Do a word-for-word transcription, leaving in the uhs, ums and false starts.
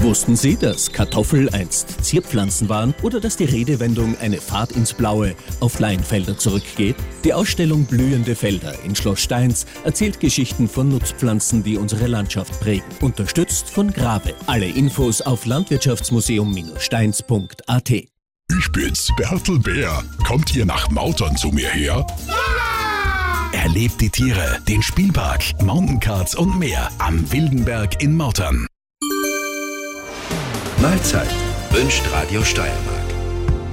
Wussten Sie, dass Kartoffel einst Zierpflanzen waren oder dass die Redewendung eine Fahrt ins Blaue auf Laienfelder zurückgeht? Die Ausstellung Blühende Felder in Schloss Steins erzählt Geschichten von Nutzpflanzen, die unsere Landschaft prägen. Unterstützt von Grave. Alle Infos auf landwirtschaftsmuseum Steins punkt a t. Ich bin's, Bertel Bär. Kommt ihr nach Mautern zu mir her? Ja! Erlebt die Tiere, den Spielpark, Mountainkarts und mehr am Wildenberg in Mautern. Mahlzeit wünscht Radio Steiermark.